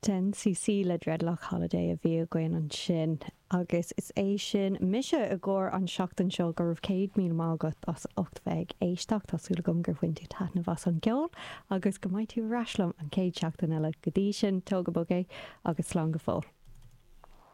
10cc le dreadlock holiday a bhí goin an sin agus is é sin mise a gcóir an seachtain seo gur bh 100 míle mágat as 8 bheith éisteach tásúla gom gur bhain tú taitna bhas an ceol agus go mbeidh tú reislam an céad seachtain eile go dtí sin tóga bogé agus slán go fóil.